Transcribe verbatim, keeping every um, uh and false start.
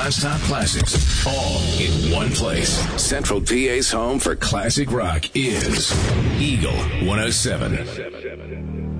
non-stop classics, all in one place. Central P A's home for classic rock is Eagle one oh seven.